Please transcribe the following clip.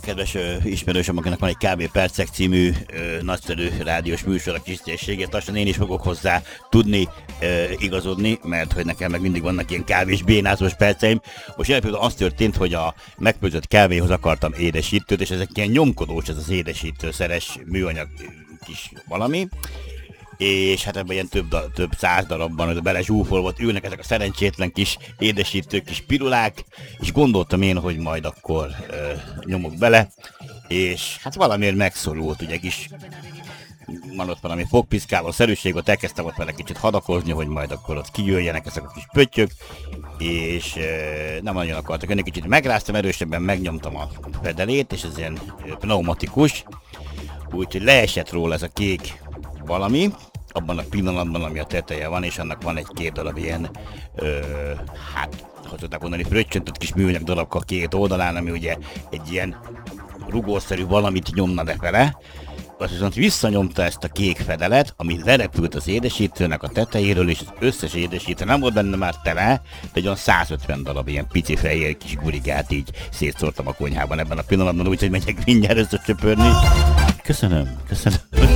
kedves ismerősöm, akinek van egy kb. Percek című nagyszerű rádiós műsor a Kis lassan én is fogok hozzá tudni igazodni, mert hogy nekem meg mindig vannak ilyen kávés bénázós perceim. Most jelen például az történt, hogy a megfőzött kávéhoz akartam édesítőt, és ezek ilyen nyomkodós, ez az édesítőszeres műanyag kis valami. És hát ebben ilyen több száz darabban bele zsúfolva ülnek ezek a szerencsétlen kis édesítők, kis pirulák, és gondoltam én, hogy majd akkor nyomok bele, és hát valamiért megszorult, ugye kis van ott valami fogpiszkáló szerűség, ott elkezdtem ott vele kicsit hadakozni, hogy majd akkor ott kijöjjenek ezek a kis pöttyök, és nem nagyon akartak jönni, kicsit megráztam, erősebben megnyomtam a pedelét, és ez ilyen pneumatikus, úgyhogy leesett róla ez a kék valami, abban a pillanatban, ami a teteje van, és annak van egy-két darab ilyen, hát, hogy tudták mondani, fröccsöntött kis műanyag darabka két oldalán, ami ugye egy ilyen rugószerű valamit nyomna lefele, az viszont visszanyomta ezt a kék fedelet, ami lerepült az édesítőnek a tetejéről, és az összes édesítő nem volt benne már tele, de egy olyan 150 darab ilyen pici fehér kis gurigát így szétszórtam a konyhában ebben a pillanatban, úgyhogy megyek mindjárt összecsöpörni. Köszönöm.